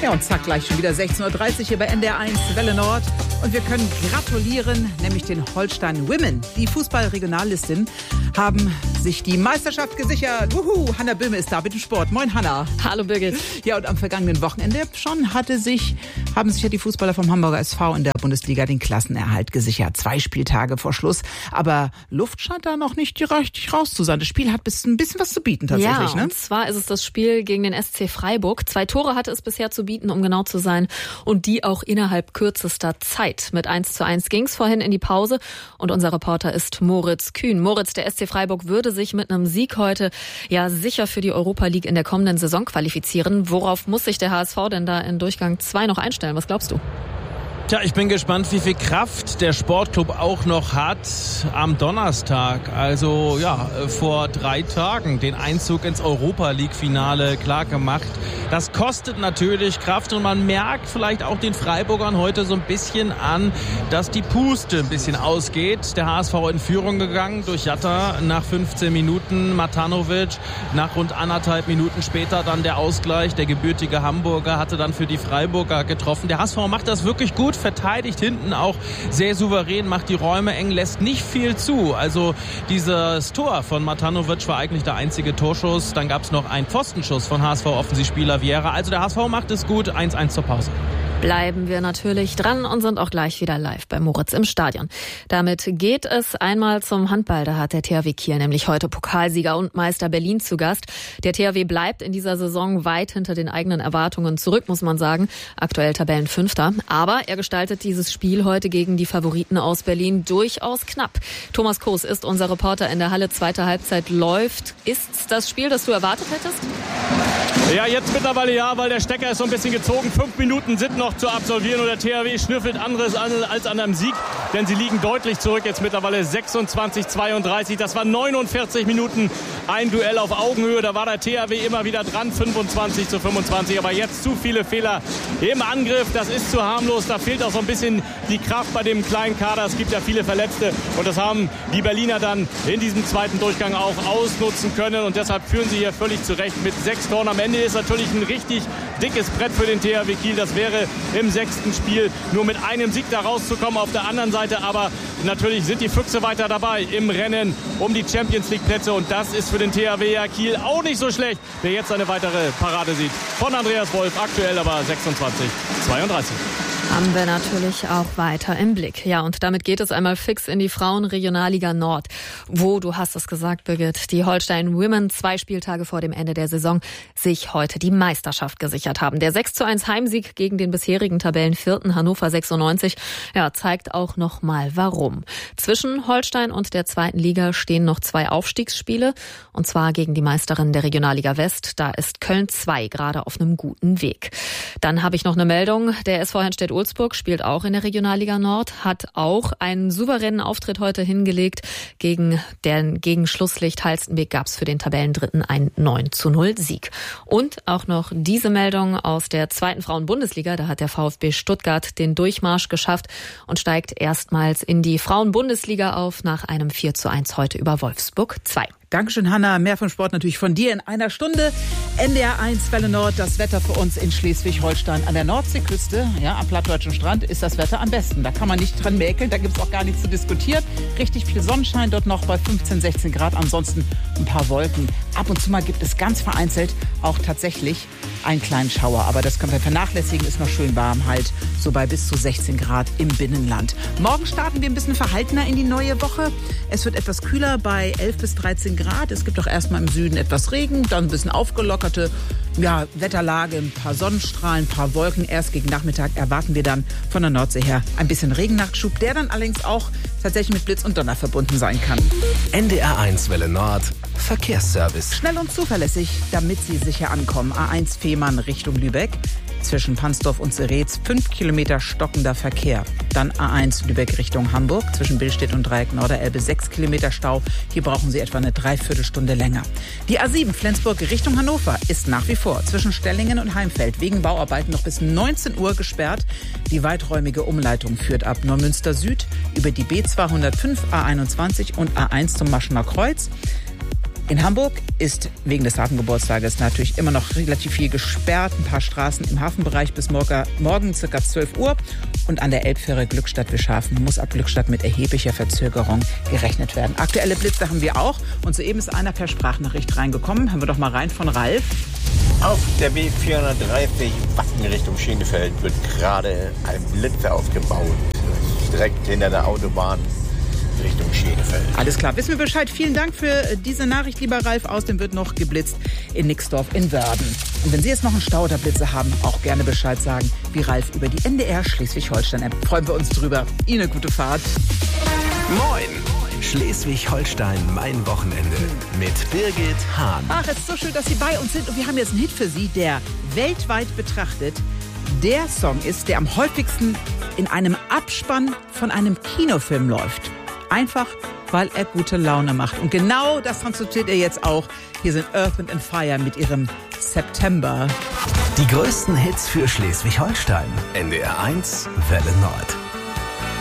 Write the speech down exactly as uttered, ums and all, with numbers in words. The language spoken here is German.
Ja, und zack, gleich schon wieder sechzehn Uhr dreißig hier bei N D R eins Welle Nord. Und wir können gratulieren, nämlich den Holstein Women. Die Fußball-Regionallistin haben sich die Meisterschaft gesichert. Wuhu, Hanna Böhme ist da mit dem Sport. Moin, Hanna. Hallo, Birgit. Ja, und am vergangenen Wochenende schon hatte sich, haben sich ja die Fußballer vom Hamburger S V in der Bundesliga den Klassenerhalt gesichert. Zwei Spieltage vor Schluss. Aber Luft scheint da noch nicht richtig raus zu sein. Das Spiel hat ein bisschen was zu bieten tatsächlich. Ja, ne? Und zwar ist es das Spiel gegen den S C Freiburg. Zwei Tore hatte es bisher zu bieten, um genau zu sein. Und die auch innerhalb kürzester Zeit. Mit eins zu eins ging es vorhin in die Pause. Und unser Reporter ist Moritz Kühn. Moritz, der S C Freiburg würde sich mit einem Sieg heute ja sicher für die Europa League in der kommenden Saison qualifizieren. Worauf muss sich der H S V denn da in Durchgang zwei noch einstellen? Was glaubst du? Tja, ich bin gespannt, wie viel Kraft der Sportclub auch noch hat am Donnerstag. Also ja, vor drei Tagen den Einzug ins Europa-League-Finale klar gemacht. Das kostet natürlich Kraft und man merkt vielleicht auch den Freiburgern heute so ein bisschen an, dass die Puste ein bisschen ausgeht. Der H S V in Führung gegangen durch Jatta nach fünfzehn Minuten, Matanovic nach rund anderthalb Minuten später dann der Ausgleich. Der gebürtige Hamburger hatte dann für die Freiburger getroffen. Der H S V macht das wirklich gut, verteidigt hinten auch sehr souverän, macht die Räume eng, lässt nicht viel zu. Also dieses Tor von Matanovic war eigentlich der einzige Torschuss. Dann gab es noch einen Pfostenschuss von H S V-Offensivspieler Vieira. Also der H S V macht es gut, eins eins zur Pause. Bleiben wir natürlich dran und sind auch gleich wieder live bei Moritz im Stadion. Damit geht es einmal zum Handball. Da hat der T H W Kiel nämlich heute Pokalsieger und Meister Berlin zu Gast. Der T H W bleibt in dieser Saison weit hinter den eigenen Erwartungen zurück, muss man sagen. Aktuell Tabellenfünfter. Aber er gestaltet dieses Spiel heute gegen die Favoriten aus Berlin durchaus knapp. Thomas Koos ist unser Reporter in der Halle. Zweite Halbzeit läuft. Ist's das Spiel, das du erwartet hättest? Ja, jetzt mittlerweile ja, weil der Stecker ist so ein bisschen gezogen. Fünf Minuten sind noch zu absolvieren und der T H W schnüffelt anderes an als an einem Sieg, denn sie liegen deutlich zurück. Jetzt mittlerweile sechsundzwanzig zweiunddreißig. Das waren neunundvierzig Minuten, ein Duell auf Augenhöhe. Da war der T H W immer wieder dran, fünfundzwanzig zu fünfundzwanzig. Aber jetzt zu viele Fehler im Angriff. Das ist zu harmlos. Da fehlt auch so ein bisschen die Kraft bei dem kleinen Kader. Es gibt ja viele Verletzte und das haben die Berliner dann in diesem zweiten Durchgang auch ausnutzen können. Und deshalb führen sie hier völlig zurecht mit sechs Toren. Am Ende ist natürlich ein richtig dickes Brett für den T H W Kiel. Das wäre im sechsten Spiel nur mit einem Sieg da rauszukommen. Auf der anderen Seite aber natürlich sind die Füchse weiter dabei im Rennen um die Champions League Plätze. Und das ist für den T H W Kiel auch nicht so schlecht, der jetzt eine weitere Parade sieht von Andreas Wolf. Aktuell aber sechsundzwanzig zweiunddreißig. Haben wir natürlich auch weiter im Blick. Ja, und damit geht es einmal fix in die Frauenregionalliga Nord, wo, du hast es gesagt, Birgit, die Holstein Women zwei Spieltage vor dem Ende der Saison sich heute die Meisterschaft gesichert haben. Der sechs zu eins Heimsieg gegen den bisherigen Tabellenvierten Hannover sechsundneunzig, ja, zeigt auch noch mal warum. Zwischen Holstein und der zweiten Liga stehen noch zwei Aufstiegsspiele, und zwar gegen die Meisterin der Regionalliga West. Da ist Köln zwei gerade auf einem guten Weg. Dann habe ich noch eine Meldung. Der S V Henstedt-Ulzburg spielt auch in der Regionalliga Nord, hat auch einen souveränen Auftritt heute hingelegt. Gegen den gegen Schlusslicht Halstenbek gab es für den Tabellendritten einen neun zu null Sieg. Und auch noch diese Meldung aus der zweiten Frauen-Bundesliga. Da hat der VfB Stuttgart den Durchmarsch geschafft und steigt erstmals in die Frauen-Bundesliga auf nach einem vier zu eins heute über Wolfsburg zwei. Dankeschön, Hanna. Mehr vom Sport natürlich von dir in einer Stunde. N D R eins Welle Nord, das Wetter für uns in Schleswig-Holstein. An der Nordseeküste, ja, am plattdeutschen Strand, ist das Wetter am besten. Da kann man nicht dran mäkeln, da gibt es auch gar nichts zu diskutieren. Richtig viel Sonnenschein, dort noch bei fünfzehn, sechzehn Grad. Ansonsten ein paar Wolken. Ab und zu mal gibt es ganz vereinzelt auch tatsächlich einen kleinen Schauer. Aber das können wir vernachlässigen, ist noch schön warm halt. So bei bis zu sechzehn Grad im Binnenland. Morgen starten wir ein bisschen verhaltener in die neue Woche. Es wird etwas kühler bei elf bis dreizehn Grad. Es gibt auch erstmal im Süden etwas Regen, dann ein bisschen aufgelockerte ja, Wetterlage, ein paar Sonnenstrahlen, ein paar Wolken. Erst gegen Nachmittag erwarten wir dann von der Nordsee her ein bisschen Regennachschub, der dann allerdings auch tatsächlich mit Blitz und Donner verbunden sein kann. N D R eins Welle Nord, Verkehrsservice. Schnell und zuverlässig, damit Sie sicher ankommen. A eins Fehmarn Richtung Lübeck. Zwischen Pansdorf und Seretz fünf Kilometer stockender Verkehr. Dann A eins Lübeck Richtung Hamburg. Zwischen Billstedt und Dreieck Norderelbe sechs Kilometer Stau. Hier brauchen Sie etwa eine Dreiviertelstunde länger. Die A sieben Flensburg Richtung Hannover ist nach wie vor zwischen Stellingen und Heimfeld wegen Bauarbeiten noch bis neunzehn Uhr gesperrt. Die weiträumige Umleitung führt ab Neumünster Süd über die B zweihundertfünf, A einundzwanzig und A eins zum Maschener Kreuz. In Hamburg ist wegen des Hafengeburtstages natürlich immer noch relativ viel gesperrt. Ein paar Straßen im Hafenbereich bis morgen, morgen ca. zwölf Uhr. Und an der Elbfähre Glückstadt-Wischhafen muss ab Glückstadt mit erheblicher Verzögerung gerechnet werden. Aktuelle Blitze haben wir auch. Und soeben ist einer per Sprachnachricht reingekommen. Hören wir doch mal rein von Ralf. Auf der B vierhundertdreißig Wacken Richtung Schenefeld wird gerade ein Blitz aufgebaut. Direkt hinter der Autobahn Richtung Schenefeld. Alles klar, wissen wir Bescheid. Vielen Dank für diese Nachricht, lieber Ralf. Außerdem wird noch geblitzt in Nixdorf in Wörden. Und wenn Sie jetzt noch einen Stau oder Blitze haben, auch gerne Bescheid sagen, wie Ralf über die N D R Schleswig-Holstein-App. Freuen wir uns drüber. Ihnen eine gute Fahrt. Moin! Schleswig-Holstein, mein Wochenende mit Birgit Hahn. Ach, es ist so schön, dass Sie bei uns sind. Und wir haben jetzt einen Hit für Sie, der weltweit betrachtet der Song ist, der am häufigsten in einem Abspann von einem Kinofilm läuft. Einfach, weil er gute Laune macht. Und genau das transportiert er jetzt auch. Hier sind Earth and Fire mit ihrem September. Die größten Hits für Schleswig-Holstein. N D R eins, Welle Nord.